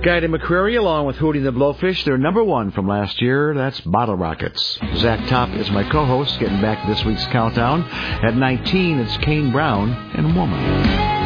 Guy McCrary along with Hootie and the Blowfish. They're number one from last year. That's Bottle Rockets. Zach Top is my co-host, getting back to this week's countdown. At 19, it's Kane Brown and Woman.